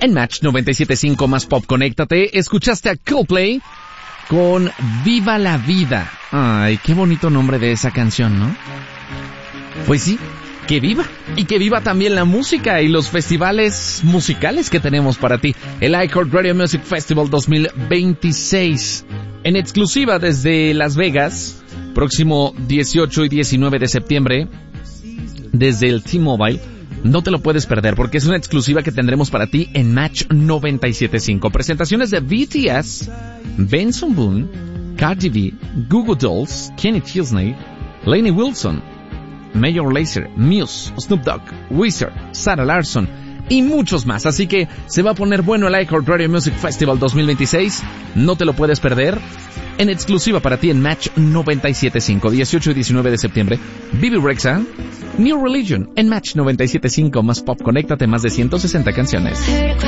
En Match 97.5 más pop, conéctate. Escuchaste a Coldplay con Viva la Vida. Ay, qué bonito nombre de esa canción, ¿no? Pues sí, que viva. Y que viva también la música y los festivales musicales que tenemos para ti. El iHeartRadio Music Festival 2026. En exclusiva desde Las Vegas, próximo 18 y 19 de septiembre, desde el T-Mobile. No te lo puedes perder porque es una exclusiva que tendremos para ti en Match 97.5. Presentaciones de BTS, Benson Boone, Cardi B, Goo Goo Dolls, Kenny Chesney, Lainey Wilson, Major Lazer, Muse, Snoop Dogg, Weezer, Sarah Larsson y muchos más. Así que se va a poner bueno el iHeartRadio Music Festival 2026. No te lo puedes perder. En exclusiva para ti en Match 97.5, 18 y 19 de septiembre. Bibi Rexha, New Religion en Match 97.5 más pop. Conéctate, más de 160 canciones.